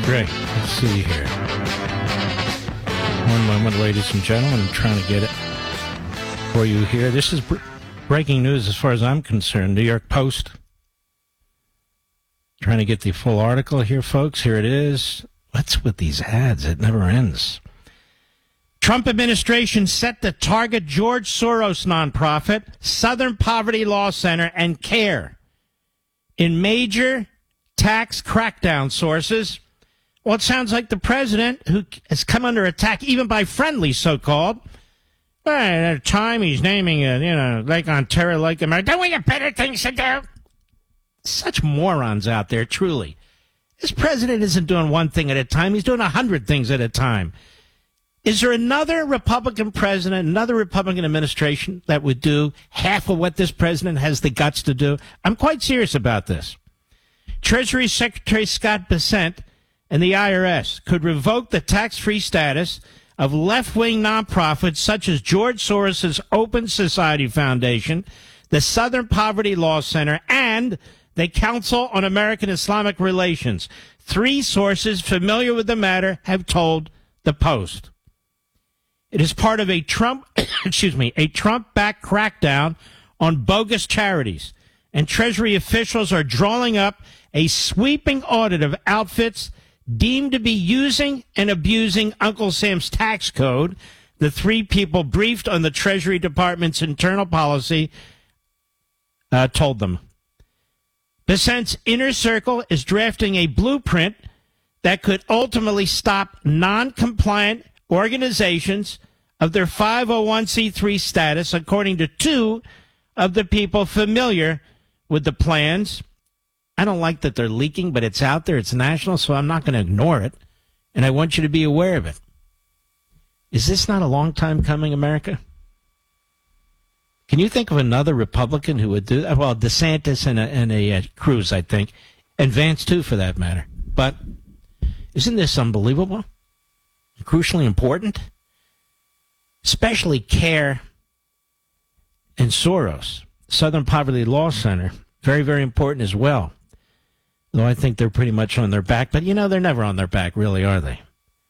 Great. Let's see here. One moment, ladies and gentlemen. I'm trying to get it for you here. This is breaking news as far as I'm concerned. New York Post. Trying to get the full article here, folks. Here it is. What's with these ads? It never ends. Trump administration set to target George Soros nonprofit, Southern Poverty Law Center, and CARE in major tax crackdown sources. Well, it sounds like the president, who has come under attack even by friendly so-called. Well, at a time he's naming Lake Ontario, Lake America. Don't we have better things to do? Such morons out there, truly. This president isn't doing one thing at a time. He's doing 100 things at a time. Is there another Republican president, another Republican administration that would do half of what this president has the guts to do? I'm quite serious about this. Treasury Secretary Scott Bessent and the IRS could revoke the tax-free status of left-wing nonprofits such as George Soros' Open Society Foundation, the Southern Poverty Law Center, and the Council on American Islamic Relations. 3 sources familiar with the matter have told the Post. It is part of a Trump-backed crackdown on bogus charities, and Treasury officials are drawing up a sweeping audit of outfits deemed to be using and abusing Uncle Sam's tax code. The 3 people briefed on the Treasury Department's internal policy told them. Bessent's inner circle is drafting a blueprint that could ultimately stop non-compliant organizations of their 501c3 status, according to 2 of the people familiar with the plans. I don't like that they're leaking, but it's out there. It's national, so I'm not going to ignore it. And I want you to be aware of it. Is this not a long time coming, America? Can you think of another Republican who would do that? Well, DeSantis and a Cruz, I think. And Vance, too, for that matter. But isn't this unbelievable? Crucially important? Especially CARE and Soros. Southern Poverty Law Center. Very, very important as well. Though I think they're pretty much on their back. But, they're never on their back, really, are they?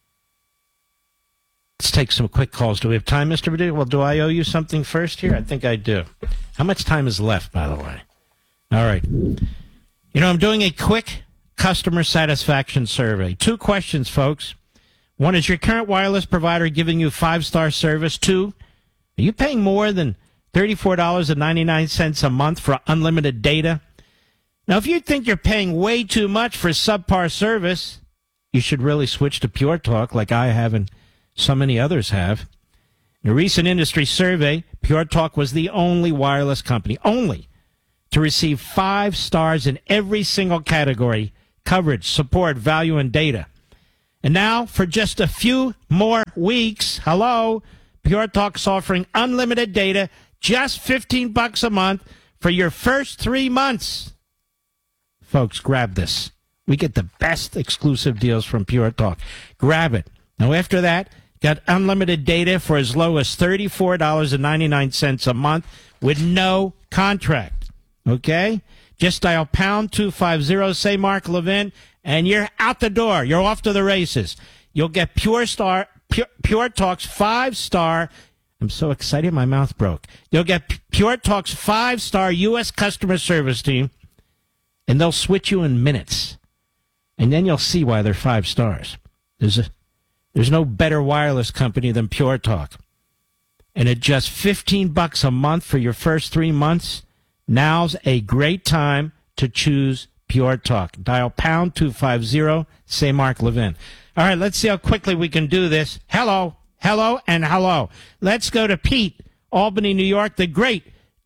Let's take some quick calls. Do we have time, Mr. Perdue? Well, do I owe you something first here? I think I do. How much time is left, by the way? All right. I'm doing a quick customer satisfaction survey. 2 questions, folks. 1, is your current wireless provider giving you 5-star service? 2, are you paying more than $34.99 a month for unlimited data? Now, if you think you're paying way too much for subpar service, you should really switch to Pure Talk like I have and so many others have. In a recent industry survey, Pure Talk was the only wireless company, to receive 5 stars in every single category: coverage, support, value, and data. And now, for just a few more weeks, Pure Talk's offering unlimited data, just $15 a month for your first 3 months. Folks, grab this. We get the best exclusive deals from Pure Talk. Grab it. Now, after that, got unlimited data for as low as $34.99 a month with no contract. Okay? Just dial pound 250, say Mark Levin, and you're out the door. You're off to the races. You'll get Pure Talk's 5-star. I'm so excited, my mouth broke. You'll get Pure Talk's 5-star U.S. customer service team, and they'll switch you in minutes. And then you'll see why they're 5 stars. There's no better wireless company than Pure Talk. And at just $15 a month for your first 3 months, now's a great time to choose Pure Talk. Dial pound 250, say Mark Levin. All right, let's see how quickly we can do this. Hello, and hello. Let's go to Pete, Albany, New York, the great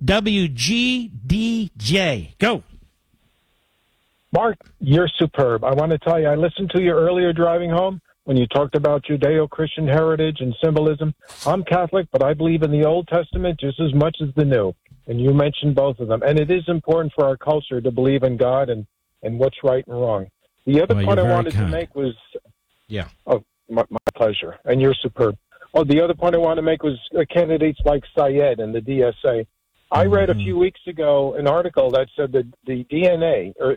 WGDJ. Go. Mark, you're superb. I want to tell you, I listened to you earlier driving home when you talked about Judeo-Christian heritage and symbolism. I'm Catholic, but I believe in the Old Testament just as much as the New. And you mentioned both of them. And it is important for our culture to believe in God and what's right and wrong. The other point I wanted to make was... Yeah. Oh, my pleasure. And you're superb. Oh, the other point I wanted to make was candidates like Syed and the DSA. I read a few weeks ago an article that said that the DNA, or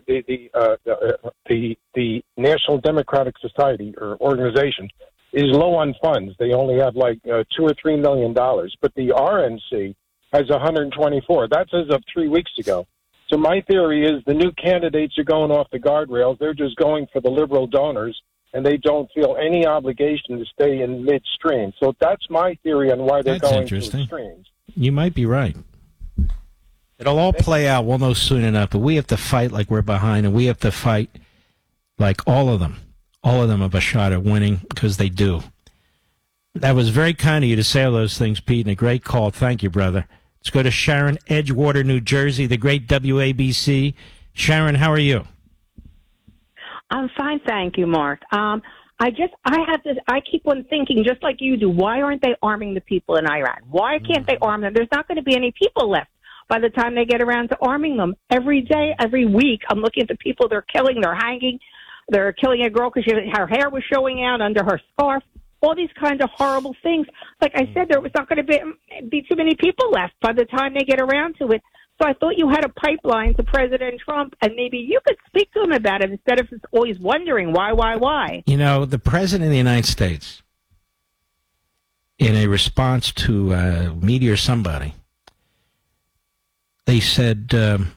the National Democratic Society or organization, is low on funds. They only have like $2 or $3 million, but the RNC has 124. That's as of 3 weeks ago. So my theory is the new candidates are going off the guardrails. They're just going for the liberal donors, and they don't feel any obligation to stay in midstream. So that's my theory on why they're going to extremes. You might be right. It'll all play out. We'll know soon enough. But we have to fight like we're behind, and we have to fight like all of them. All of them have a shot at winning because they do. That was very kind of you to say all those things, Pete, and a great call. Thank you, brother. Let's go to Sharon, Edgewater, New Jersey, the great WABC. Sharon, how are you? I'm fine, thank you, Mark. I keep on thinking, just like you do, why aren't they arming the people in Iran? Why can't they arm them? There's not going to be any people left by the time they get around to arming them. Every day, every week, I'm looking at the people they're killing, they're hanging. They're killing a girl because her hair was showing out under her scarf. All these kinds of horrible things. Like I said, there was not going to be too many people left by the time they get around to it. So I thought you had a pipeline to President Trump, and maybe you could speak to him about it instead of just always wondering why. You know, the President of the United States, in a response to media or somebody, they said,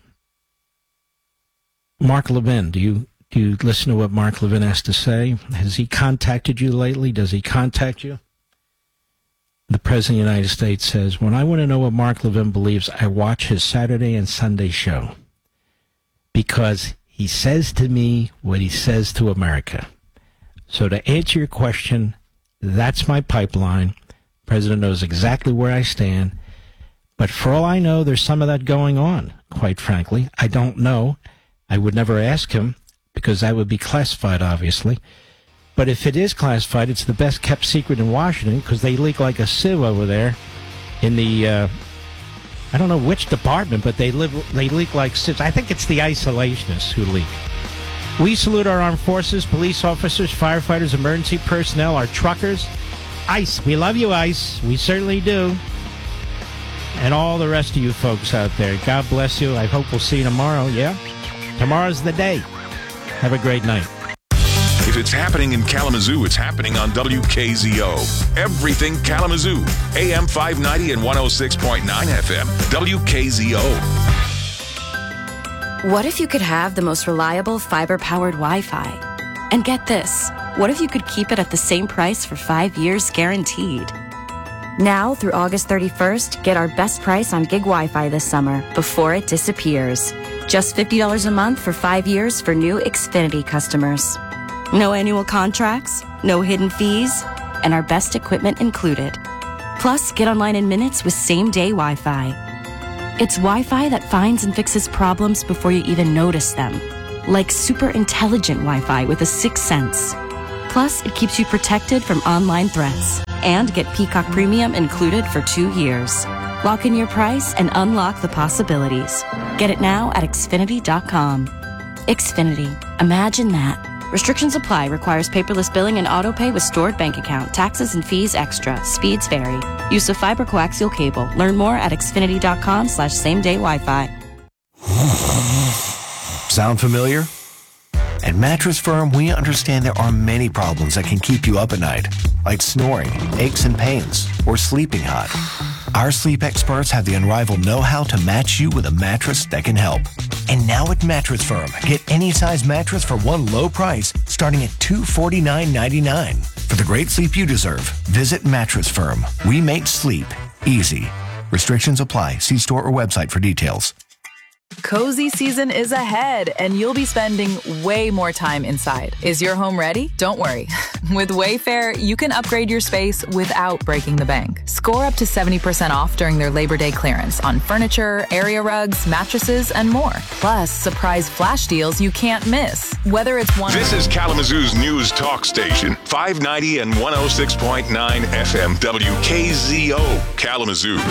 Mark Levin, do you listen to what Mark Levin has to say? Has he contacted you lately? Does he contact you? The President of the United States says, when I want to know what Mark Levin believes, I watch his Saturday and Sunday show because he says to me what he says to America. So to answer your question, that's my pipeline. The President knows exactly where I stand. But for all I know, there's some of that going on, quite frankly. I don't know. I would never ask him because that would be classified, obviously. But if it is classified, it's the best kept secret in Washington because they leak like a sieve over there in the, I don't know which department, but they leak like sieves. I think it's the isolationists who leak. We salute our armed forces, police officers, firefighters, emergency personnel, our truckers. ICE, we love you, ICE. We certainly do. And all the rest of you folks out there. God bless you. I hope we'll see you tomorrow, yeah? Tomorrow's the day. Have a great night. If it's happening in Kalamazoo, it's happening on WKZO. Everything Kalamazoo. AM 590 and 106.9 FM. WKZO. What if you could have the most reliable fiber-powered Wi-Fi? And get this, what if you could keep it at the same price for 5 years guaranteed? Now, through August 31st, get our best price on gig Wi-Fi this summer before it disappears. Just $50 a month for 5 years for new Xfinity customers. No annual contracts, no hidden fees, and our best equipment included. Plus, get online in minutes with same-day Wi-Fi. It's Wi-Fi that finds and fixes problems before you even notice them. Like super intelligent Wi-Fi with a sixth sense. Plus, it keeps you protected from online threats. And get Peacock Premium included for 2 years. Lock in your price and unlock the possibilities. Get it now at Xfinity.com. Xfinity. Imagine that. Restrictions apply. Requires paperless billing and auto pay with stored bank account. Taxes and fees extra. Speeds vary. Use of fiber coaxial cable. Learn more at Xfinity.com/same-day Wi-Fi. Sound familiar? At Mattress Firm, we understand there are many problems that can keep you up at night, like snoring, aches and pains, or sleeping hot. Our sleep experts have the unrivaled know-how to match you with a mattress that can help. And now at Mattress Firm, get any size mattress for one low price, starting at $249.99. For the great sleep you deserve, visit Mattress Firm. We make sleep easy. Restrictions apply. See store or website for details. Cozy season is ahead, and you'll be spending way more time inside. Is your home ready? Don't worry. With Wayfair, you can upgrade your space without breaking the bank. Score up to 70% off during their Labor Day clearance on furniture, area rugs, mattresses, and more. Plus, surprise flash deals you can't miss. Whether it's one... This is Kalamazoo's news talk station, 590 and 106.9 FM, WKZO, Kalamazoo.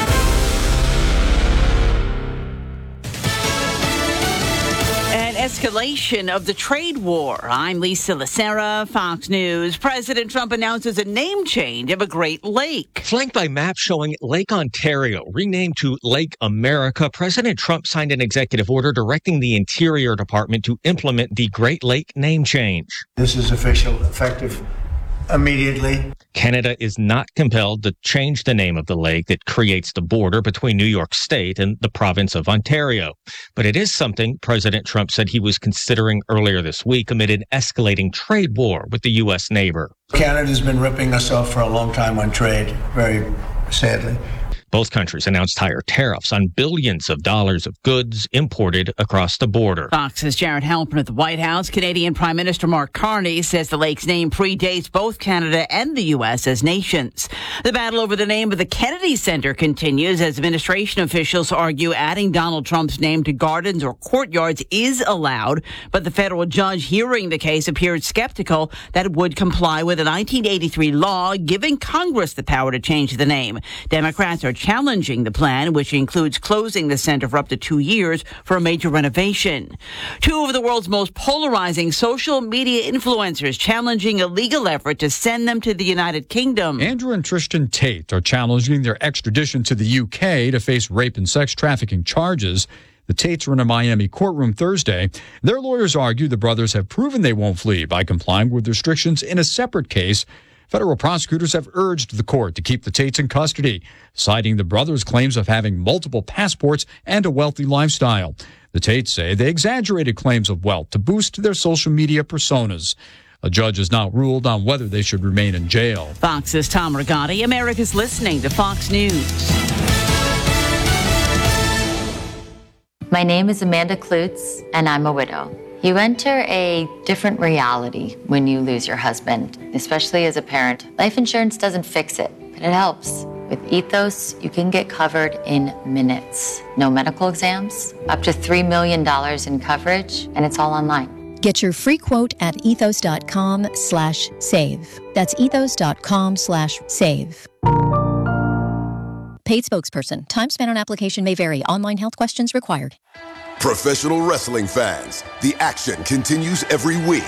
escalation of the trade war. I'm Lisa Lacera, Fox News. President Trump announces a name change of a Great Lake. Flanked by maps showing Lake Ontario renamed to Lake America, President Trump signed an executive order directing the Interior Department to implement the Great Lake name change. This is official, effective immediately. Canada is not compelled to change the name of the lake that creates the border between New York State and the province of Ontario. But it is something President Trump said he was considering earlier this week amid an escalating trade war with the U.S. neighbor. Canada's been ripping us off for a long time on trade, very sadly. Both countries announced higher tariffs on billions of dollars of goods imported across the border. Fox's Jared Halpern at the White House. Canadian Prime Minister Mark Carney says the lake's name predates both Canada and the U.S. as nations. The battle over the name of the Kennedy Center continues as administration officials argue adding Donald Trump's name to gardens or courtyards is allowed, but the federal judge hearing the case appeared skeptical that it would comply with a 1983 law giving Congress the power to change the name. Democrats are challenging the plan, which includes closing the center for up to 2 years for a major renovation. Two of the world's most polarizing social media influencers challenging a legal effort to send them to the United Kingdom. Andrew and Tristan Tate are challenging their extradition to the UK to face rape and sex trafficking charges. The Tates were in a Miami courtroom Thursday. Their lawyers argue the brothers have proven they won't flee by complying with restrictions in a separate case. Federal prosecutors have urged the court to keep the Tates in custody, citing the brothers' claims of having multiple passports and a wealthy lifestyle. The Tates say they exaggerated claims of wealth to boost their social media personas. A judge has now ruled on whether they should remain in jail. Fox's Tom Rigotti. America's listening to Fox News. My name is Amanda Klutz, and I'm a widow. You enter a different reality when you lose your husband, especially as a parent. Life insurance doesn't fix it, but it helps. With Ethos, you can get covered in minutes. No medical exams, up to $3 million in coverage, and it's all online. Get your free quote at ethos.com/save. That's ethos.com/save. Paid spokesperson. Time spent on application may vary. Online health questions required. Professional wrestling fans, the action continues every week.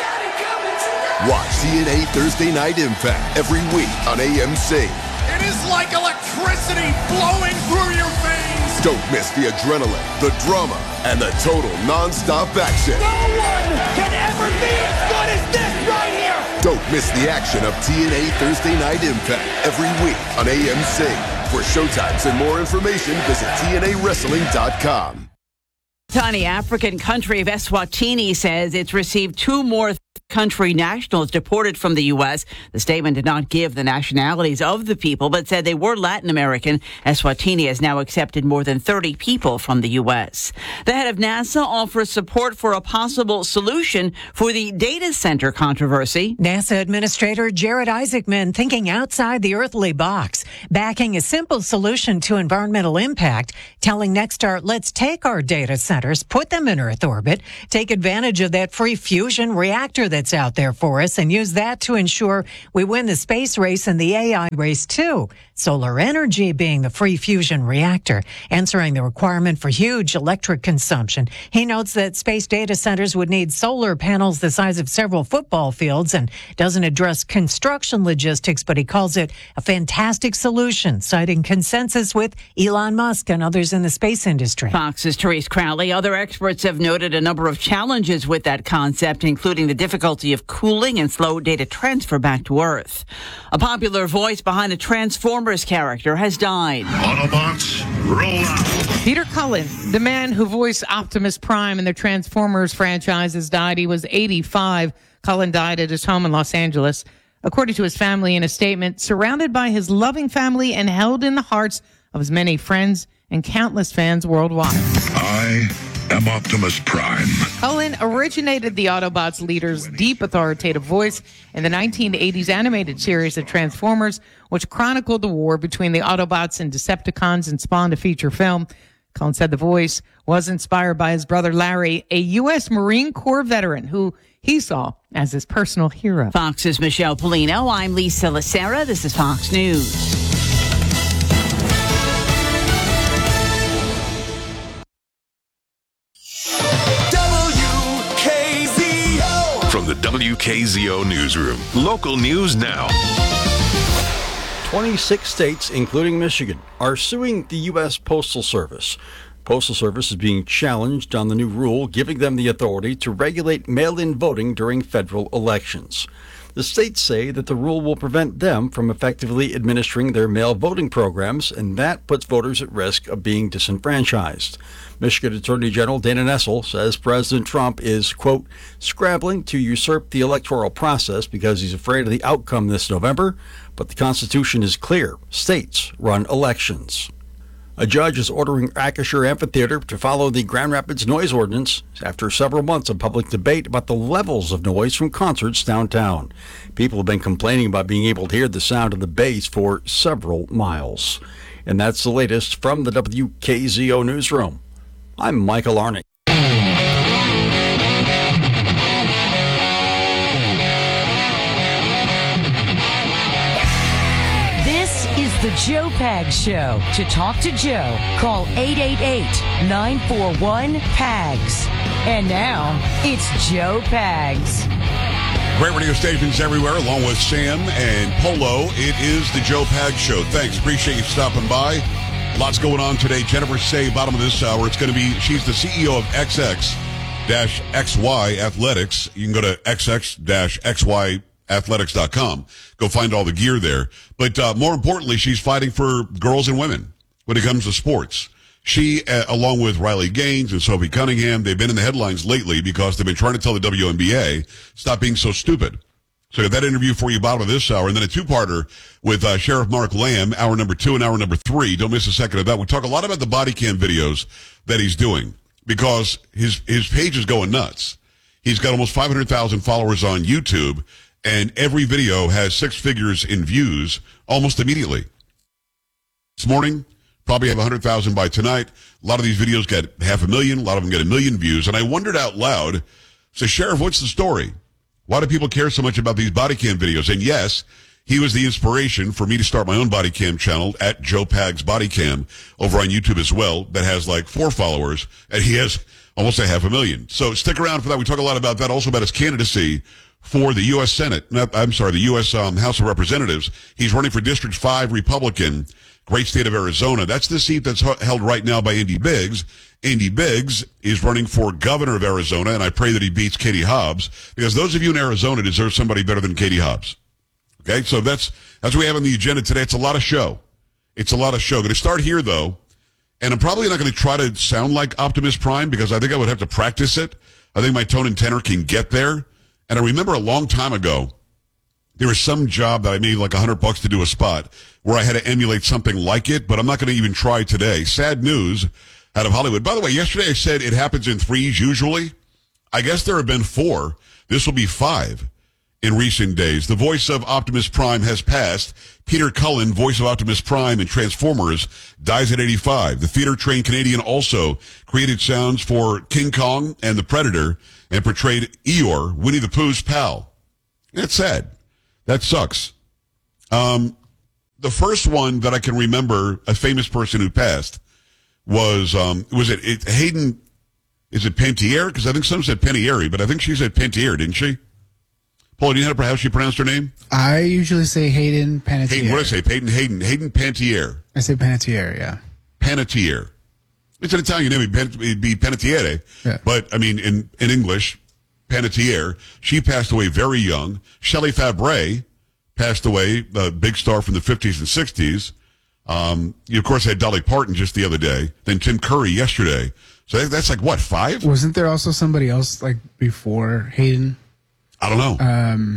Watch TNA Thursday Night Impact every week on AMC. It is like electricity flowing through your veins. Don't miss the adrenaline, the drama, and the total non-stop action. No one can ever be as good as this right here. Don't miss the action of TNA Thursday Night Impact every week on AMC. For showtimes and more information, visit TNAWrestling.com. Tiny African country of Eswatini says it's received 2 more country nationals deported from the U.S. The statement did not give the nationalities of the people, but said they were Latin American. Eswatini has now accepted more than 30 people from the U.S. The head of NASA offers support for a possible solution for the data center controversy. NASA Administrator Jared Isaacman thinking outside the earthly box, backing a simple solution to environmental impact, telling Nexstar, let's take our data centers, put them in Earth orbit, take advantage of that free fusion reactor that's out there for us, and use that to ensure we win the space race and the AI race too. Solar energy being the free fusion reactor, answering the requirement for huge electric consumption. He notes that space data centers would need solar panels the size of several football fields and doesn't address construction logistics, but he calls it a fantastic solution, citing consensus with Elon Musk and others in the space industry. Fox's Therese Crowley. Other experts have noted a number of challenges with that concept, including the difficulty of cooling and slow data transfer back to Earth. A popular voice behind a Transformers character has died. Autobots, roll out. Peter Cullen, the man who voiced Optimus Prime in the Transformers franchise, has died. He was 85. Cullen died at his home in Los Angeles. According to his family in a statement, surrounded by his loving family and held in the hearts of his many friends and countless fans worldwide. I am Optimus Prime. Cullen originated the Autobots leader's deep authoritative voice in the 1980s animated series of Transformers, which chronicled the war between the Autobots and Decepticons and spawned a feature film. Cullen said the voice was inspired by his brother Larry, a U.S. Marine Corps veteran who he saw as his personal hero. Fox's Michelle Polino. I'm Lisa Lacera. This is Fox News. WKZO Newsroom. Local news now. 26 states, including Michigan, are suing the U.S. Postal Service. Postal Service is being challenged on the new rule giving them the authority to regulate mail-in voting during federal elections. The states say that the rule will prevent them from effectively administering their mail voting programs, and that puts voters at risk of being disenfranchised. Michigan Attorney General Dana Nessel says President Trump is, quote, scrambling to usurp the electoral process because he's afraid of the outcome this November, but the Constitution is clear. States run elections. A judge is ordering Acrisure Amphitheater to follow the Grand Rapids noise ordinance after several months of public debate about the levels of noise from concerts downtown. People have been complaining about being able to hear the sound of the bass for several miles. And that's the latest from the WKZO Newsroom. I'm Michael Arnick. The Joe Pags Show. To talk to Joe, call 888-941-PAGS. And now, it's Joe Pags. Great radio stations everywhere, along with Sam and Polo. It is the Joe Pags Show. Thanks. Appreciate you stopping by. Lots going on today. Jennifer Say, bottom of this hour. It's going to be, she's the CEO of XX-XY Athletics. You can go to XX-XY athletics.com. Go find all the gear there. But more importantly, she's fighting for girls and women when it comes to sports. She, along with Riley Gaines and Sophie Cunningham, they've been in the headlines lately because they've been trying to tell the WNBA, stop being so stupid. So I got that interview for you bottom of this hour, and then a two-parter with Sheriff Mark Lamb, hour number 2 and hour number 3. Don't miss a second of that. We talk a lot about the body cam videos that he's doing because his page is going nuts. He's got almost 500,000 followers on YouTube, and every video has 6 figures in views almost immediately. This morning, probably have 100,000 by tonight. A lot of these videos get 500,000. A lot of them get 1 million views. And I wondered out loud, so Sheriff, what's the story? Why do people care so much about these body cam videos? And yes, he was the inspiration for me to start my own body cam channel at Joe Pags Body Cam over on YouTube as well. That has like 4 followers, and he has almost 500,000. So stick around for that. We talk a lot about that, also about his candidacy for the U.S. Senate. The U.S. House of Representatives. He's running for District 5 Republican, great state of Arizona. That's the seat that's held right now by Andy Biggs. Andy Biggs is running for governor of Arizona, and I pray that he beats Katie Hobbs, because those of you in Arizona deserve somebody better than Katie Hobbs. Okay, so that's what we have on the agenda today. It's a lot of show. Going to start here, though, and I'm probably not going to try to sound like Optimus Prime, because I think I would have to practice it. I think my tone and tenor can get there. And I remember a long time ago, there was some job that I made like $100 to do a spot where I had to emulate something like it, but I'm not going to even try today. Sad news out of Hollywood. By the way, yesterday I said it happens in 3s usually. I guess there have been 4. This will be 5 in recent days. The voice of Optimus Prime has passed. Peter Cullen, voice of Optimus Prime in Transformers, dies at 85. The theater-trained Canadian also created sounds for King Kong and the Predator and portrayed Eeyore, Winnie the Pooh's pal. That's sad. That sucks. The first one that I can remember, a famous person who passed, was it Hayden? Is it Panettiere? Because I think some said Panettiere, but I think she said Panettiere, didn't she? Paul, do you know how she pronounced her name? I usually say Hayden Panettiere. Hayden, what did I say? Hayden Panettiere. I say Panettiere, yeah. Panettiere. It's an Italian name. It'd be Panettiere. Yeah. But, I mean, in English, Panettiere. She passed away very young. Shelley Fabre passed away, a big star from the 50s and 60s. You, of course, had Dolly Parton just the other day. Then Tim Curry yesterday. So that's like, what, 5? Wasn't there also somebody else, like, before Hayden? I don't know.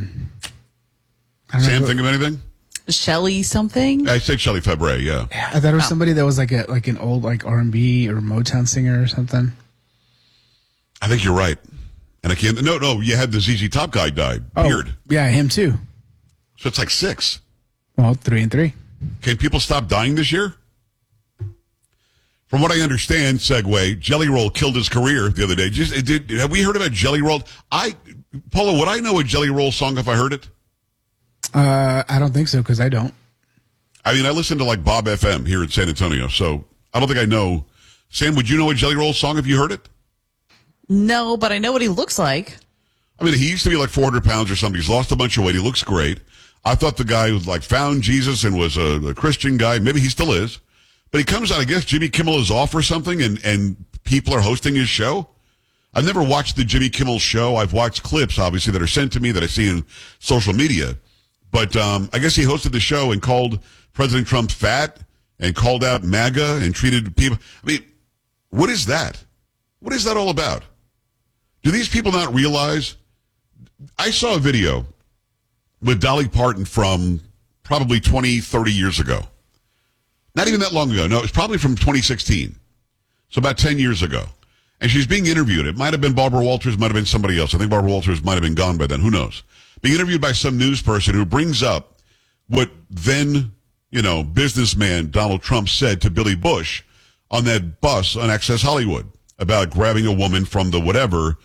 Sam, think of anything? Shelley something? I said Shelley Fabre, yeah. I thought it was somebody that was like an old like R&B or Motown singer or something. I think you're right. And I can't. No. You had the ZZ Top guy died. Beard. Yeah, him too. So it's like 6. Well, 3 and 3. Can people stop dying this year? From what I understand, segue, Jelly Roll killed his career the other day. Have we heard about Jelly Roll? Paula, would I know a Jelly Roll song if I heard it? I don't think so, because I don't. I mean, I listen to like Bob FM here in San Antonio, so I don't think I know. Sam, would you know a Jelly Roll song if you heard it? No, but I know what he looks like. I mean, he used to be like 400 pounds or something. He's lost a bunch of weight. He looks great. I thought the guy was like found Jesus and was a Christian guy. Maybe he still is. But he comes out, I guess Jimmy Kimmel is off or something, and people are hosting his show. I've never watched the Jimmy Kimmel show. I've watched clips, obviously, that are sent to me that I see in social media. But I guess he hosted the show and called President Trump fat and called out MAGA and treated people. I mean, what is that? What is that all about? Do these people not realize? I saw a video with Dolly Parton from probably 20, 30 years ago. Not even that long ago. No, it was probably from 2016. So about 10 years ago. And she's being interviewed. It might have been Barbara Walters, might have been somebody else. I think Barbara Walters might have been gone by then. Who knows? Being interviewed by some news person who brings up what then, businessman Donald Trump said to Billy Bush on that bus on Access Hollywood about grabbing a woman from the whatever.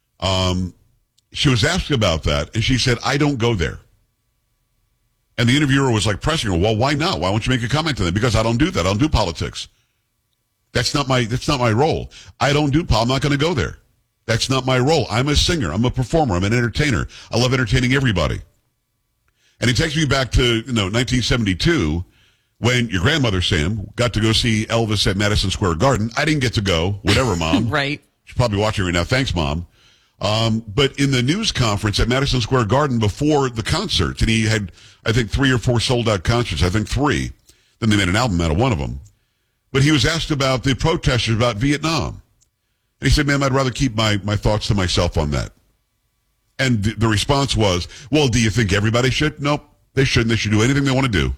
She was asked about that, and she said, I don't go there. And the interviewer was like pressing her, well, why not? Why won't you make a comment on that? Because I don't do that. I don't do politics. That's not my role. I don't do I'm not going to go there. That's not my role. I'm a singer. I'm a performer. I'm an entertainer. I love entertaining everybody. And it takes me back to 1972 when your grandmother, Sam, got to go see Elvis at Madison Square Garden. I didn't get to go. Whatever, Mom. Right. She's probably watching right now. Thanks, Mom. But in the news conference at Madison Square Garden before the concerts, and he had, I think, 3 or 4 sold-out concerts. I think 3. Then they made an album out of one of them. But he was asked about the protesters about Vietnam. And he said, ma'am, I'd rather keep my thoughts to myself on that. And the response was, well, do you think everybody should? Nope, they shouldn't. They should do anything they want to do.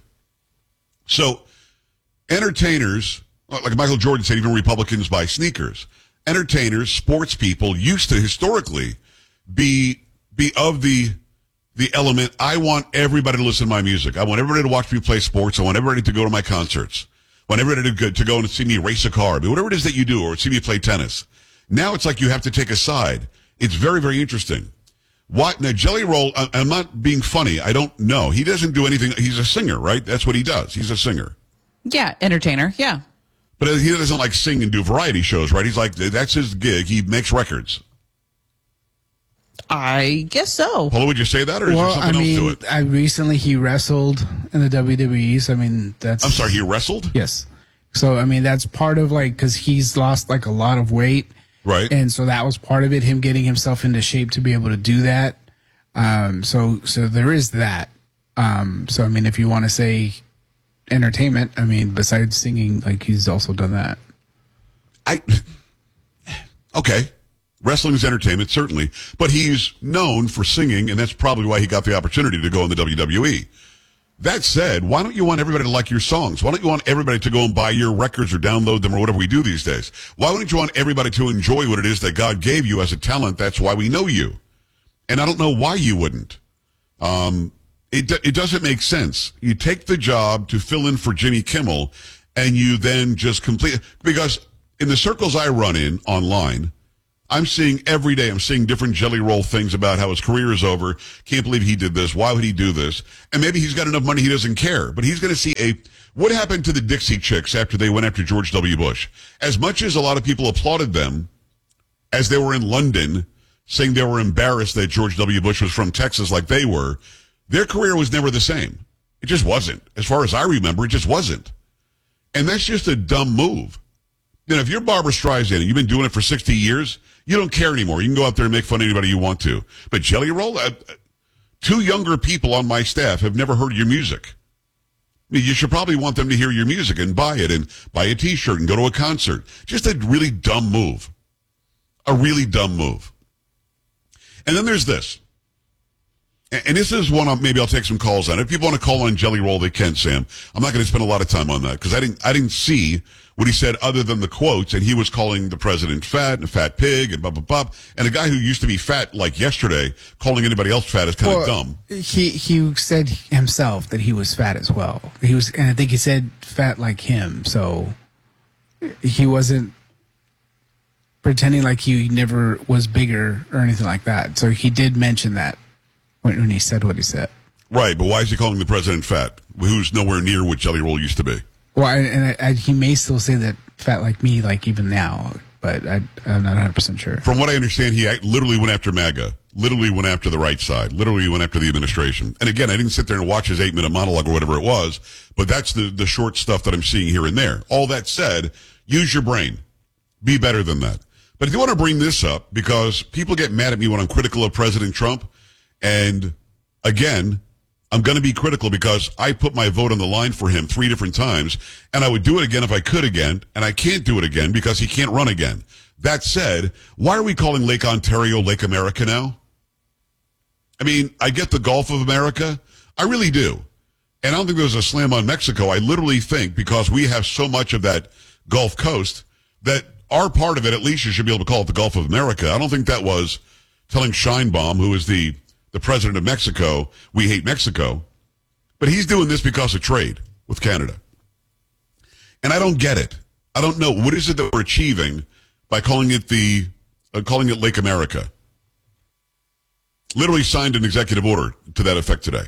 So entertainers, like Michael Jordan said, even Republicans buy sneakers. Entertainers, sports people used to historically be of the element, I want everybody to listen to my music. I want everybody to watch me play sports. I want everybody to go to my concerts. I want everybody to go and see me race a car. Whatever it is that you do, or see me play tennis. Now it's like you have to take a side. It's very, very interesting. Now, Jelly Roll, I'm not being funny. I don't know. He doesn't do anything. He's a singer, right? That's what he does. He's a singer. Yeah, entertainer, yeah. But he doesn't like sing and do variety shows, right? He's like, that's his gig. He makes records. I guess so. Paula, would you say that, or is there something else to it? Recently he wrestled in the WWE, so that's... I'm sorry, he wrestled? Yes. So, that's part of, because he's lost, a lot of weight. Right. And so that was part of it, him getting himself into shape to be able to do that. So there is that. So, if you want to say entertainment, besides singing, he's also done that. Okay. Wrestling is entertainment, certainly. But he's known for singing, and that's probably why he got the opportunity to go in the WWE. That said, why don't you want everybody to like your songs? Why don't you want everybody to go and buy your records or download them or whatever we do these days? Why wouldn't you want everybody to enjoy what it is that God gave you as a talent? That's why we know you. And I don't know why you wouldn't. It doesn't make sense. You take the job to fill in for Jimmy Kimmel, and you then just complete... Because in the circles I run in online... I'm seeing every day, I'm seeing different Jelly Roll things about how his career is over. Can't believe he did this. Why would he do this? And maybe he's got enough money he doesn't care. But he's going to see what happened to the Dixie Chicks after they went after George W. Bush. As much as a lot of people applauded them as they were in London saying they were embarrassed that George W. Bush was from Texas like they were, their career was never the same. It just wasn't. As far as I remember, it just wasn't. And that's just a dumb move. If you're Barbara Streisand and you've been doing it for 60 years, you don't care anymore. You can go out there and make fun of anybody you want to. But Jelly Roll, 2 younger people on my staff have never heard your music. You should probably want them to hear your music and buy it and buy a T-shirt and go to a concert. Just a really dumb move. A really dumb move. And then there's this. And this is one maybe I'll take some calls on. If people want to call on Jelly Roll, they can, Sam. I'm not going to spend a lot of time on that because I didn't see what he said other than the quotes, and he was calling the president fat and a fat pig and blah, blah, blah. And a guy who used to be fat like yesterday, calling anybody else fat is kind of dumb. He said himself that he was fat as well. And I think he said fat like him. So he wasn't pretending like he never was bigger or anything like that. So he did mention that when he said what he said. Right, but why is he calling the president fat, who's nowhere near what Jelly Roll used to be? Well, and he may still say that fat like me, like even now, but I'm not 100% sure. From what I understand, he literally went after MAGA. literally went after the right side, literally went after the administration. And again, I didn't sit there and watch his 8-minute monologue or whatever it was, but that's the short stuff that I'm seeing here and there. All that said, use your brain. Be better than that. But if you want to bring this up, because people get mad at me when I'm critical of President Trump, and again, I'm going to be critical because I put my vote on the line for him 3 different times, and I would do it again if I could again, and I can't do it again because he can't run again. That said, why are we calling Lake Ontario Lake America now? I mean, I get the Gulf of America. I really do. And I don't think there's a slam on Mexico. I literally think because we have so much of that Gulf Coast that our part of it, at least you should be able to call it the Gulf of America. I don't think that was telling Sheinbaum, who is the president of Mexico, we hate Mexico. But he's doing this because of trade with Canada. And I don't get it. I don't know. What is it that we're achieving by calling it Lake America? Literally signed an executive order to that effect today.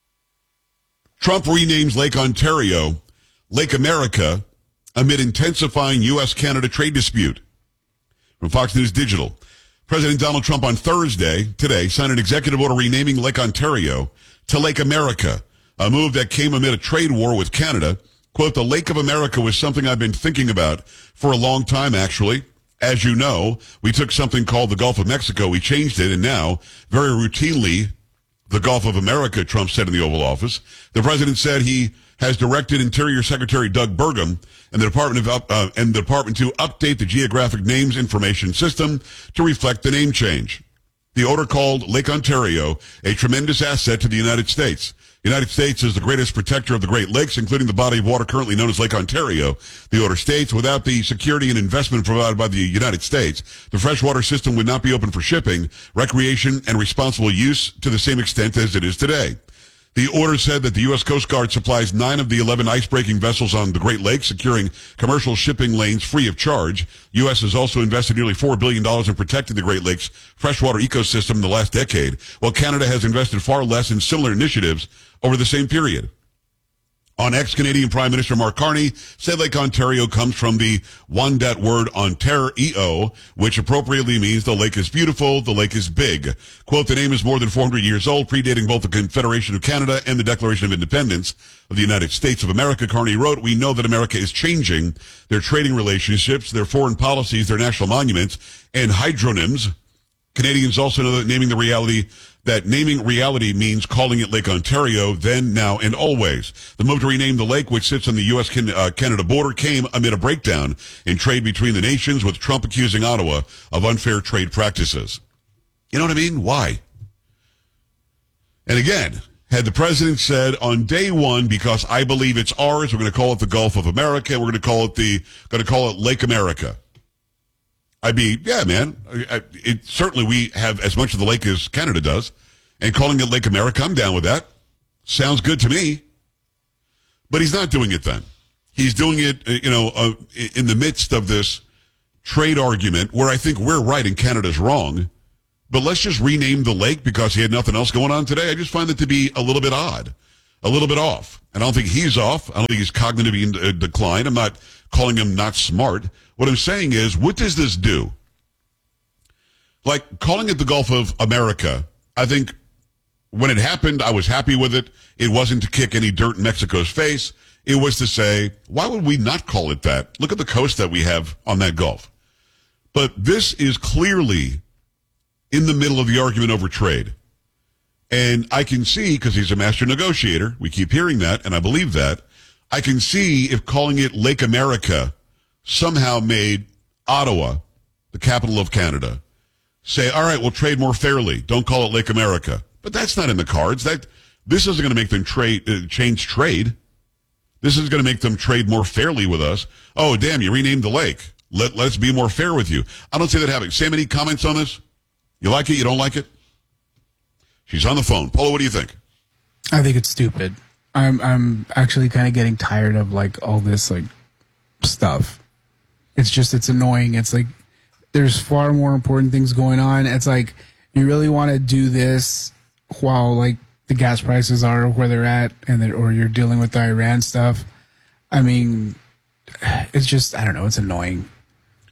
Trump renames Lake Ontario Lake America amid intensifying U.S.-Canada trade dispute. From Fox News Digital, President Donald Trump on Thursday, today, signed an executive order renaming Lake Ontario to Lake America, a move that came amid a trade war with Canada. Quote, the Lake of America was something I've been thinking about for a long time, actually. As you know, we took something called the Gulf of Mexico, we changed it, and now, very routinely, the Gulf of America, Trump said in the Oval Office. The president said he has directed Interior Secretary Doug Burgum and the department to update the geographic names information system to reflect the name change. The order called Lake Ontario a tremendous asset to the United States. The United States is the greatest protector of the Great Lakes, including the body of water currently known as Lake Ontario. The order states, without the security and investment provided by the United States, the freshwater system would not be open for shipping, recreation, and responsible use to the same extent as it is today. The order said that the U.S. Coast Guard supplies 9 of the 11 ice-breaking vessels on the Great Lakes, securing commercial shipping lanes free of charge. U.S. has also invested nearly $4 billion in protecting the Great Lakes freshwater ecosystem in the last decade, while Canada has invested far less in similar initiatives over the same period. On X, Canadian Prime Minister Mark Carney said Lake Ontario comes from the Wendat word Ontario, which appropriately means the lake is beautiful, the lake is big. Quote, the name is more than 400 years old, predating both the Confederation of Canada and the Declaration of Independence of the United States of America. Carney wrote, we know that America is changing their trading relationships, their foreign policies, their national monuments, and hydronyms. Canadians also know that naming reality means calling it Lake Ontario, then, now, and always. The move to rename the lake, which sits on the U.S.-Canada border, came amid a breakdown in trade between the nations, with Trump accusing Ottawa of unfair trade practices. You know what I mean? Why? And again, had the president said on day one, because I believe it's ours, we're going to call it the Gulf of America, we're going to call it Lake America. I'd be, yeah, man. Certainly we have as much of the lake as Canada does. And calling it Lake America, I'm down with that. Sounds good to me. But he's not doing it then. He's doing it, in the midst of this trade argument where I think we're right and Canada's wrong. But let's just rename the lake because he had nothing else going on today. I just find it to be a little bit odd, a little bit off. And I don't think he's off. I don't think he's cognitively in decline. I'm not calling him not smart. What I'm saying is, what does this do? Like, calling it the Gulf of America, I think when it happened, I was happy with it. It wasn't to kick any dirt in Mexico's face. It was to say, why would we not call it that? Look at the coast that we have on that Gulf. But this is clearly in the middle of the argument over trade. And I can see, because he's a master negotiator, we keep hearing that, and I believe that, I can see if calling it Lake America somehow made Ottawa, the capital of Canada, say, all right, we'll trade more fairly. Don't call it Lake America. But that's not in the cards. This isn't going to make them change trade. This is going to make them trade more fairly with us. Oh, damn, you renamed the lake. Let's be more fair with you. I don't see that happening. Sam, any comments on this? You like it? You don't like it? She's on the phone. Paula, what do you think? I think it's stupid. I'm actually kind of getting tired of all this stuff. It's annoying. It's like there's far more important things going on. It's like you really want to do this while the gas prices are where they're at, or you're dealing with the Iran stuff. I mean, it's just, I don't know. It's annoying.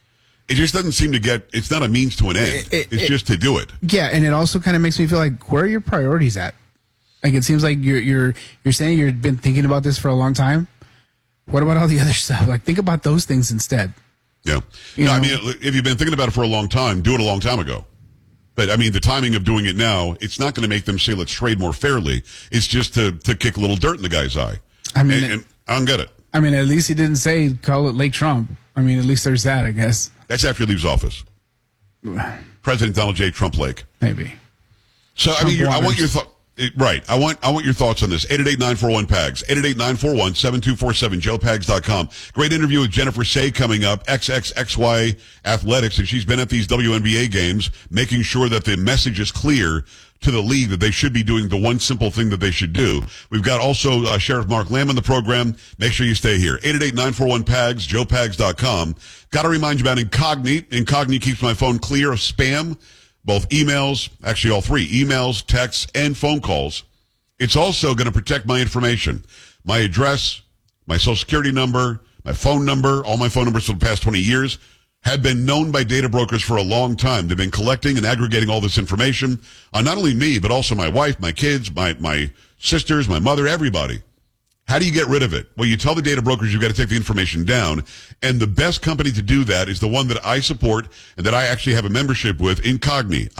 It just doesn't seem to get, it's not a means to an end. It's just to do it. Yeah, and it also kind of makes me feel like, where are your priorities at? Like, it seems like you're saying you've been thinking about this for a long time. What about all the other stuff? Like, think about those things instead. Yeah. I mean, if you've been thinking about it for a long time, do it a long time ago. But, I mean, the timing of doing it now, it's not going to make them say, let's trade more fairly. It's just to kick a little dirt in the guy's eye. I mean, and I don't get it. I mean, at least he didn't say, call it Lake Trump. I mean, at least there's that, I guess. That's after he leaves office. President Donald J. Trump Lake. Maybe. So, Trump, I mean, I want your thought. Right. I want your thoughts on this. 888-941-PAGS. 888-941-7247. JoePags.com. Great interview with Jennifer Say coming up. XXXY Athletics. And she's been at these WNBA games, making sure that the message is clear to the league that they should be doing the one simple thing that they should do. We've got also Sheriff Mark Lamb on the program. Make sure you stay here. 888-941-PAGS. JoePags.com. Got to remind you about Incogni. Incogni keeps my phone clear of spam. Both emails, actually all three, emails, texts, and phone calls. It's also going to protect my information. My address, my social security number, my phone number, all my phone numbers for the past 20 years have been known by data brokers for a long time. They've been collecting and aggregating all this information on not only me, but also my wife, my kids, my sisters, my mother, everybody. How do you get rid of it? Well, you tell the data brokers you've got to take the information down, and the best company to do that is the one that I support and that I actually have a membership with, Incogni,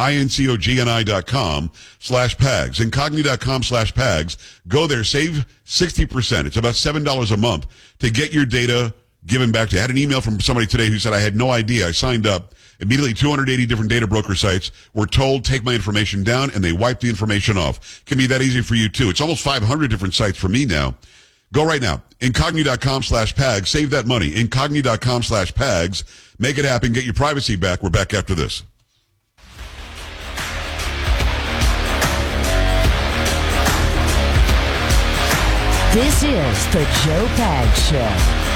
incogni.com/PAGS, incogni.com/PAGS. Go there, save 60%. It's about $7 a month to get your data given back to you. I had an email from somebody today who said, I had no idea. I signed up. Immediately, 280 different data broker sites were told, take my information down, and they wiped the information off. Can be that easy for you, too. It's almost 500 different sites for me now. Go right now. Incogni.com/PAGS. Save that money. Incogni.com/PAGS. Make it happen. Get your privacy back. We're back after this. This is the Joe Pags Show.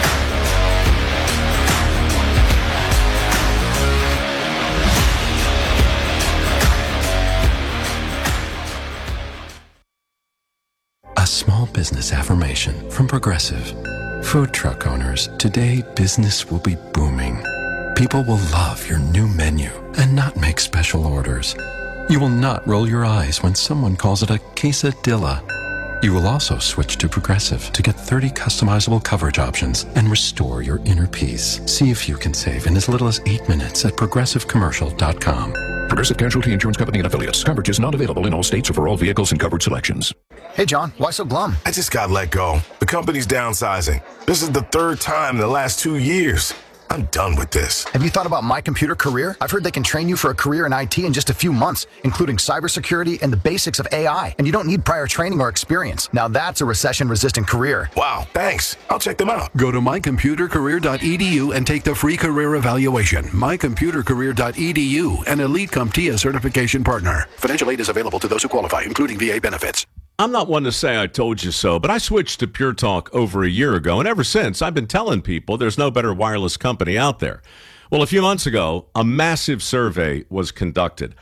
A small business affirmation from Progressive. Food truck owners, today business will be booming. People will love your new menu and not make special orders. You will not roll your eyes when someone calls it a quesadilla. You will also switch to Progressive to get 30 customizable coverage options and restore your inner peace. See if you can save in as little as 8 minutes at progressivecommercial.com. Progressive Casualty Insurance Company and Affiliates. Coverage is not available in all states or for all vehicles and coverage selections. Hey, John, why so glum? I just got let go. The company's downsizing. This is the third time in the last 2 years. I'm done with this. Have you thought about My Computer Career? I've heard they can train you for a career in IT in just a few months, including cybersecurity and the basics of AI. And you don't need prior training or experience. Now that's a recession-resistant career. Wow, thanks. I'll check them out. Go to mycomputercareer.edu and take the free career evaluation. mycomputercareer.edu, an Elite CompTIA certification partner. Financial aid is available to those who qualify, including VA benefits. I'm not one to say I told you so, but I switched to Pure Talk over a year ago, and ever since, I've been telling people there's no better wireless company out there. Well, a few months ago, a massive survey was conducted.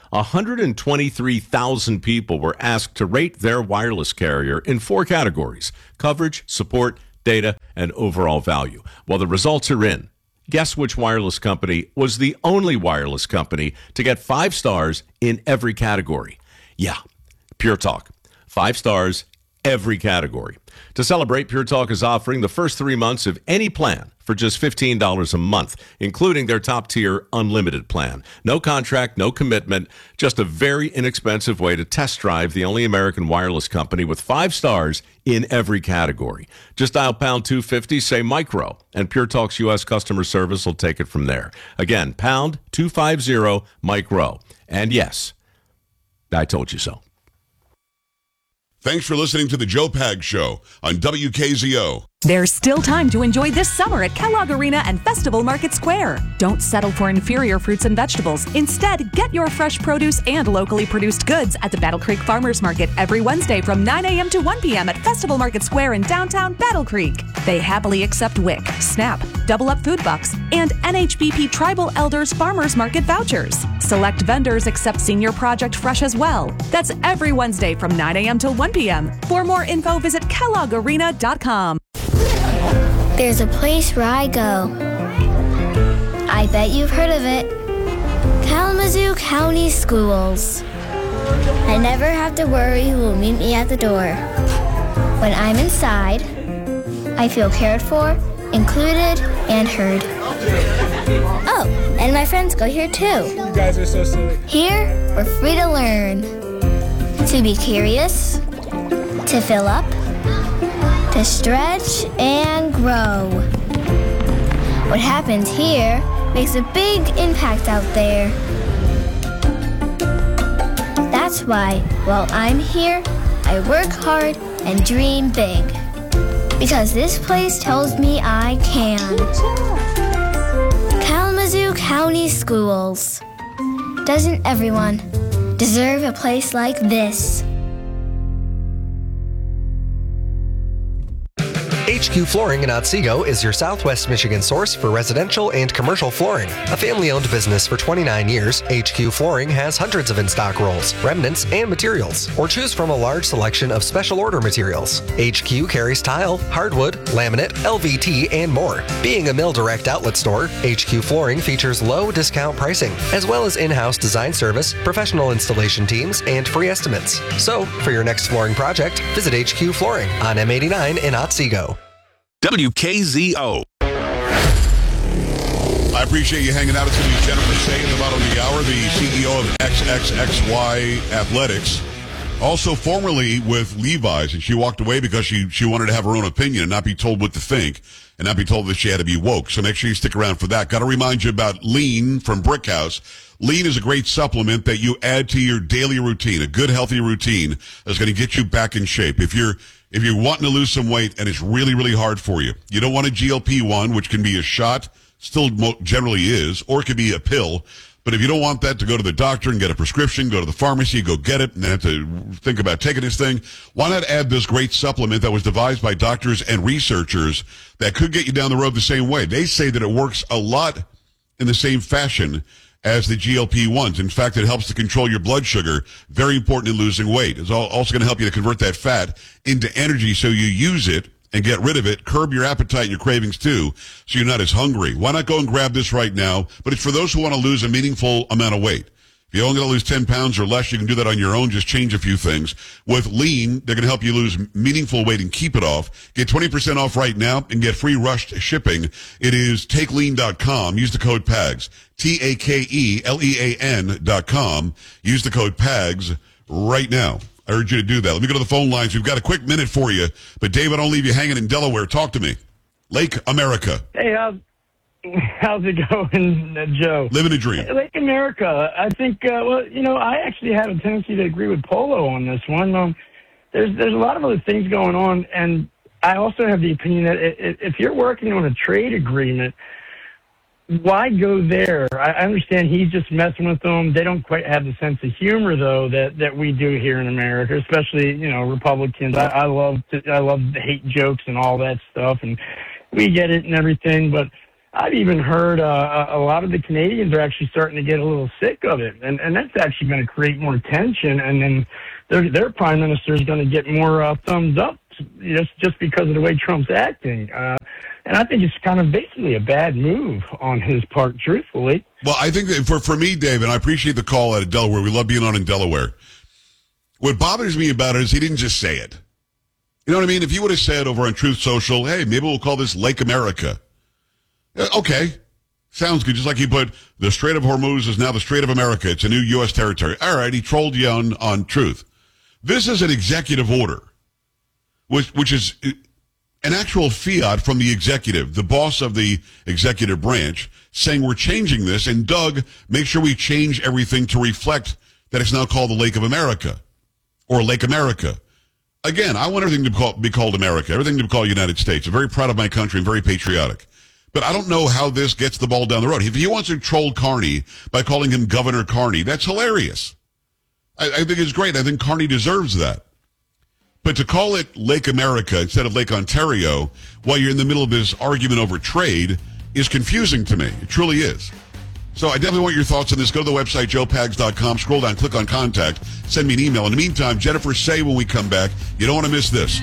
123,000 people were asked to rate their wireless carrier in 4 categories: coverage, support, data, and overall value. Well, the results are in. Guess which wireless company was the only wireless company to get 5 stars in every category? Yeah, Pure Talk. 5 stars, every category. To celebrate, Pure Talk is offering the first 3 months of any plan for just $15 a month, including their top-tier unlimited plan. No contract, no commitment, just a very inexpensive way to test drive the only American wireless company with 5 stars in every category. Just dial pound 250, say micro, and Pure Talk's U.S. customer service will take it from there. Again, pound 250 micro. And yes, I told you so. Thanks for listening to the Joe Pags Show on WKZO. There's still time to enjoy this summer at Kellogg Arena and Festival Market Square. Don't settle for inferior fruits and vegetables. Instead, get your fresh produce and locally produced goods at the Battle Creek Farmers Market every Wednesday from 9 a.m. to 1 p.m. at Festival Market Square in downtown Battle Creek. They happily accept WIC, SNAP, Double Up Food Bucks, and NHBP Tribal Elders Farmers Market vouchers. Select vendors accept Senior Project Fresh as well. That's every Wednesday from 9 a.m. till 1 p.m. For more info, visit KelloggArena.com. There's a place where I go. I I bet you've heard of it. Kalamazoo County Schools. I never have to worry who will meet me at the door. When I'm inside, I feel cared for, included, and heard. Oh, and my friends go here too. You guys are so silly. Here, we're free to learn. To be curious, to fill up, to stretch and grow. What happens here makes a big impact out there. That's why, while I'm here, I work hard and dream big. Because this place tells me I can. Kalamazoo County Schools. Doesn't everyone deserve a place like this? HQ Flooring in Otsego is your Southwest Michigan source for residential and commercial flooring. A family-owned business for 29 years, HQ Flooring has hundreds of in-stock rolls, remnants, and materials, or choose from a large selection of special order materials. HQ carries tile, hardwood, laminate, LVT, and more. Being a Mill Direct outlet store, HQ Flooring features low discount pricing, as well as in-house design service, professional installation teams, and free estimates. So, for your next flooring project, visit HQ Flooring on M89 in Otsego. WKZO. I appreciate you hanging out. It's going to be Jennifer Say at the bottom of the hour, the CEO of XXXY Athletics. Also formerly with Levi's, and she walked away because she wanted to have her own opinion and not be told what to think and not be told that she had to be woke. So make sure you stick around for that. Got to remind you about Lean from Brickhouse. Lean is a great supplement that you add to your daily routine, a good, healthy routine that's going to get you back in shape. If you're wanting to lose some weight and it's really, really hard for you, you don't want a GLP-1, which can be a shot, still generally is, or it could be a pill. But if you don't want that, to go to the doctor and get a prescription, go to the pharmacy, go get it, and then have to think about taking this thing, why not add this great supplement that was devised by doctors and researchers that could get you down the road the same way? They say that it works a lot in the same fashion as the GLP-1s. In fact, it helps to control your blood sugar. Very important in losing weight. It's also going to help you to convert that fat into energy so you use it and get rid of it. Curb your appetite and your cravings too, so you're not as hungry. Why not go and grab this right now? But it's for those who want to lose a meaningful amount of weight. If you're only going to lose 10 pounds or less, you can do that on your own. Just change a few things. With Lean, they're going to help you lose meaningful weight and keep it off. Get 20% off right now and get free rushed shipping. It is takelean.com. Use the code PAGS. TAKELEAN.com. Use the code PAGS right now. I urge you to do that. Let me go to the phone lines. We've got a quick minute for you. But, David, don't leave you hanging in Delaware. Talk to me. Lake America. Hey, how's it going, Joe? Living a dream. Lake America. I think, I actually have a tendency to agree with Polo on this one. There's a lot of other things going on, and I also have the opinion that if you're working on a trade agreement, why go there? I understand he's just messing with them. They don't quite have the sense of humor, though, that we do here in America, especially, Republicans. I love hate jokes and all that stuff, and we get it and everything. But I've even heard a lot of the Canadians are actually starting to get a little sick of it, and that's actually going to create more tension, and then their prime minister is going to get more thumbs up just because of the way Trump's acting. And I think it's kind of basically a bad move on his part, truthfully. Well, I think that for me, Dave, and I appreciate the call out of Delaware. We love being on in Delaware. What bothers me about it is he didn't just say it. You know what I mean? If he would have said over on Truth Social, hey, maybe we'll call this Lake America. Okay. Sounds good. Just like he put the Strait of Hormuz is now the Strait of America. It's a new U.S. territory. All right. He trolled you on Truth. This is an executive order, which is an actual fiat from the executive, the boss of the executive branch, saying we're changing this. And Doug, make sure we change everything to reflect that it's now called the Lake of America or Lake America. Again, I want everything to be called America, everything to be called United States. I'm very proud of my country and very patriotic. But I don't know how this gets the ball down the road. If he wants to troll Carney by calling him Governor Carney, that's hilarious. I think it's great. I think Carney deserves that. But to call it Lake America instead of Lake Ontario while you're in the middle of this argument over trade is confusing to me. It truly is. So I definitely want your thoughts on this. Go to the website, joepags.com, scroll down, click on contact, send me an email. In the meantime, Jennifer Say when we come back, you don't want to miss this.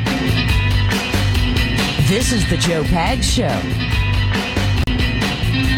This is the Joe Pags Show.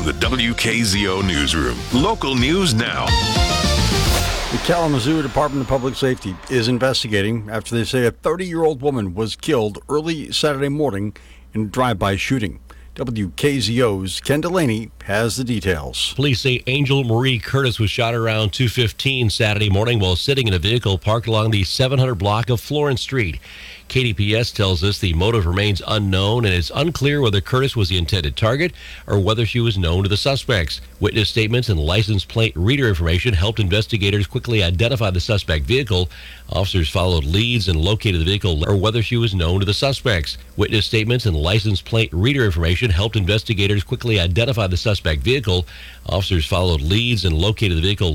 from the WKZO newsroom. Local news now. The Kalamazoo Department of Public Safety is investigating after they say a 30-year-old woman was killed early Saturday morning in a drive-by shooting. WKZO's Ken Delaney has the details. Police say Angel Marie Curtis was shot around 2:15 Saturday morning while sitting in a vehicle parked along the 700 block of Florence Street. KDPS tells us the motive remains unknown and it's unclear whether Curtis was the intended target or whether she was known to the suspects. Witness statements and license plate reader information helped investigators quickly identify the suspect vehicle. Officers followed leads and located the vehicle or whether she was known to the suspects. Witness statements and license plate reader information helped investigators quickly identify the suspect vehicle. Officers followed leads and located the vehicle